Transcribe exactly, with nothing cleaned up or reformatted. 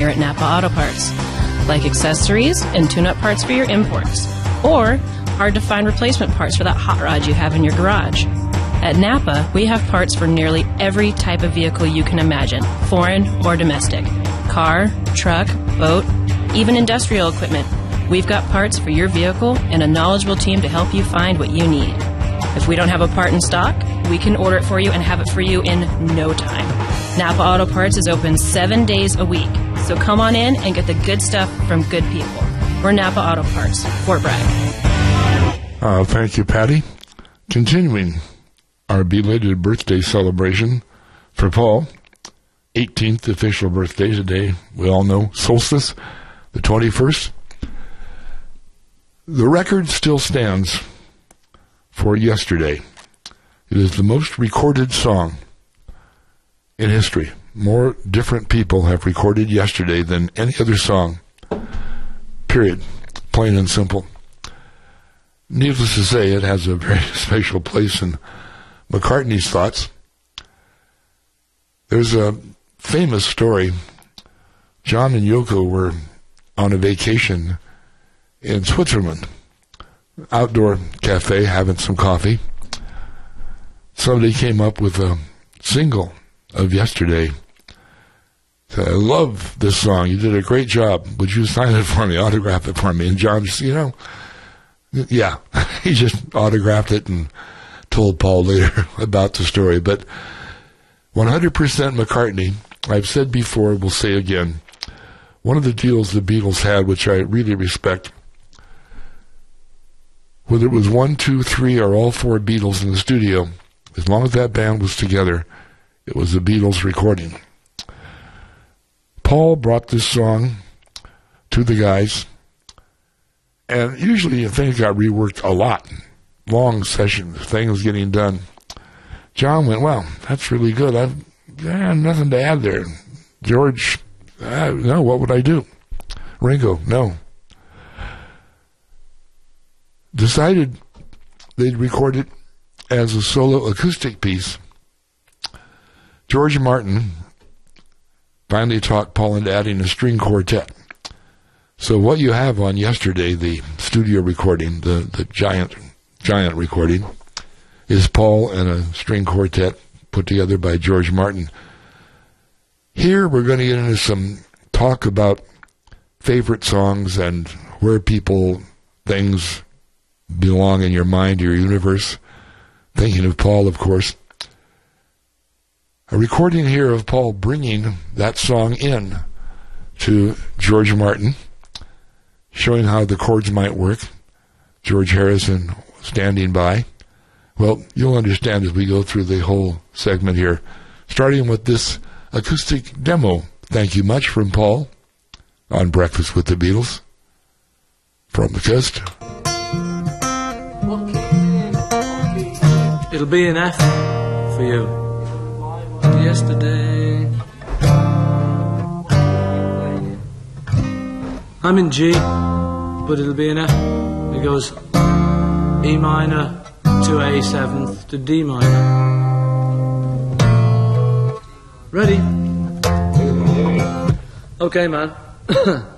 at Napa Auto Parts, like accessories and tune-up parts for your imports, or hard-to-find replacement parts for that hot rod you have in your garage. At Napa, we have parts for nearly every type of vehicle you can imagine, foreign or domestic. Car, truck, boat, even industrial equipment. We've got parts for your vehicle and a knowledgeable team to help you find what you need. If we don't have a part in stock, we can order it for you and have it for you in no time. Napa Auto Parts is open seven days a week, so come on in and get the good stuff from good people. We're Napa Auto Parts, Fort Bragg. Uh, thank you, Patty. Continuing our belated birthday celebration for Paul, eighteenth official birthday today, we all know, solstice, the twenty-first. The record still stands for yesterday. It is the most recorded song in history. More different people have recorded yesterday than any other song. Period. Plain and simple. Needless to say, it has a very special place in McCartney's thoughts. There's a famous story. John and Yoko were on a vacation in Switzerland, outdoor cafe, having some coffee. Somebody came up with a single of yesterday. Said, I love this song. You did a great job. Would you sign it for me, autograph it for me? And John just, you know, yeah, he just autographed it and told Paul later about the story. But one hundred percent McCartney, I've said before, will say again, one of the deals the Beatles had, which I really respect, whether it was one, two, three, or all four Beatles in the studio, as long as that band was together, it was the Beatles recording. Paul brought this song to the guys, and usually things got reworked a lot. Long sessions, things getting done. John went, wow, that's really good. I've yeah, nothing to add there. George, uh, no, what would I do? Ringo, no. Decided they'd record it as a solo acoustic piece. George Martin finally talked Paul into adding a string quartet. So what you have on yesterday, the studio recording, the, the giant, giant recording, is Paul and a string quartet put together by George Martin. Here we're going to get into some talk about favorite songs and where people, things belong in your mind, your universe. Thinking of Paul, of course. A recording here of Paul bringing that song in to George Martin, showing how the chords might work. George Harrison standing by. Well, you'll understand as we go through the whole segment here, starting with this acoustic demo. Thank you much from Paul on Breakfast with the Beatles from the coast. It'll be an F for you. Yesterday I'm in G, but it'll be an F. It goes E minor to A seventh to D minor. Ready? Okay, man.